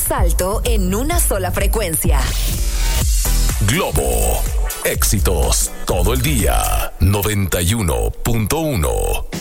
más alto en una sola frecuencia. Globo. Éxitos todo el día. 91.1.